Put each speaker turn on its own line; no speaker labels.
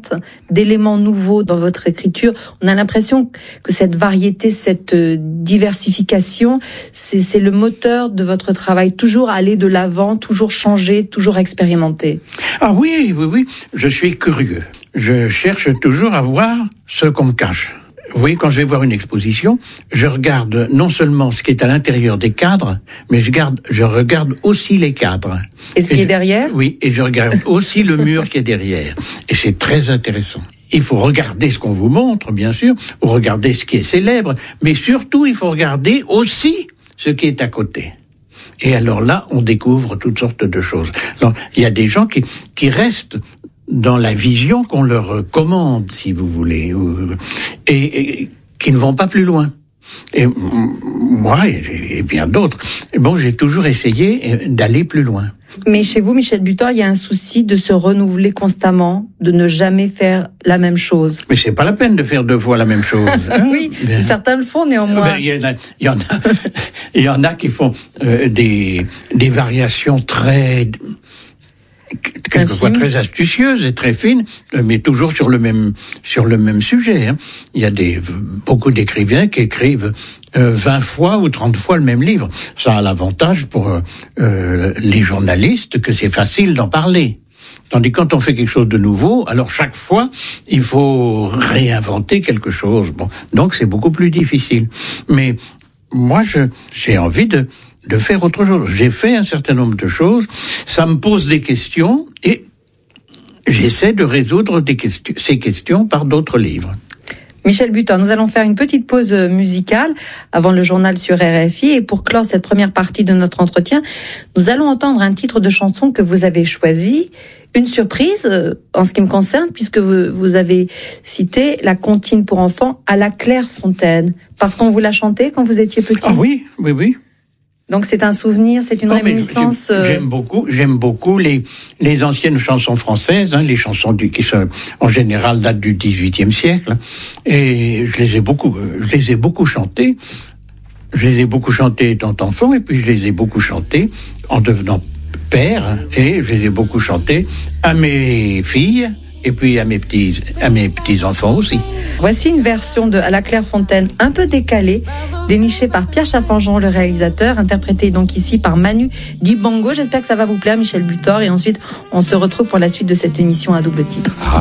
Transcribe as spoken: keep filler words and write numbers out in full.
permanente d'éléments nouveaux dans votre écriture. On a l'impression que cette variété, cette diversification, c'est, c'est le moteur de votre travail. Toujours aller de l'avant, toujours changer, toujours expérimenter.
Ah oui, oui, oui. Je suis curieux. Je cherche toujours à voir ce qu'on me cache. Vous voyez, quand je vais voir une exposition, je regarde non seulement ce qui est à l'intérieur des cadres, mais je, garde, je regarde aussi les cadres.
Et ce qui
et
est
je,
derrière ?
Oui, et je regarde aussi le mur qui est derrière. Et c'est très intéressant. Il faut regarder ce qu'on vous montre, bien sûr, ou regarder ce qui est célèbre, mais surtout, il faut regarder aussi ce qui est à côté. Et alors là, on découvre toutes sortes de choses. Alors, il y a des gens qui, qui restent dans la vision qu'on leur commande, si vous voulez, et, et qui ne vont pas plus loin. Et moi, et, et bien d'autres, bon, j'ai toujours essayé d'aller plus loin.
Mais chez vous, Michel Butor, il y a un souci de se renouveler constamment, de ne jamais faire la même chose.
Mais c'est pas la peine de faire deux fois la même chose. Hein.
Oui, ben, certains le font néanmoins.
Il ben, y, y en a, il y en a qui font euh, des des variations très quelquefois très astucieuses et très fines, mais toujours sur le même sur le même sujet. Hein. Il y a des beaucoup d'écrivains qui écrivent euh, vingt fois ou trente fois le même livre. Ça a l'avantage pour euh, les journalistes que c'est facile d'en parler. Tandis que quand on fait quelque chose de nouveau, alors chaque fois, il faut réinventer quelque chose. Bon, donc c'est beaucoup plus difficile. Mais moi, je, j'ai envie de de faire autre chose. J'ai fait un certain nombre de choses, ça me pose des questions et j'essaie de résoudre des questions, ces questions par d'autres livres.
Michel Butor, nous allons faire une petite pause musicale avant le journal sur R F I et pour clore cette première partie de notre entretien, nous allons entendre un titre de chanson que vous avez choisi. Une surprise en ce qui me concerne puisque vous, vous avez cité la comptine pour enfants à la Clairefontaine parce qu'on vous l'a chanté quand vous étiez petit.
Ah oui, oui, oui.
Donc c'est un souvenir, c'est une oh, réminiscence.
J'aime, j'aime beaucoup, j'aime beaucoup les les anciennes chansons françaises, hein, les chansons du, qui sont en général datent du dix-huitième siècle, et je les ai beaucoup, je les ai beaucoup chantées. Je les ai beaucoup chantées étant enfant, et puis je les ai beaucoup chantées en devenant père, et je les ai beaucoup chantées à mes filles. Et puis à mes petits, à mes petits enfants aussi.
Voici une version de À la Clairefontaine un peu décalée, dénichée par Pierre Chaffanjon, le réalisateur, interprétée donc ici par Manu Dibango. J'espère que ça va vous plaire, Michel Butor. Et ensuite, on se retrouve pour la suite de cette émission à double titre.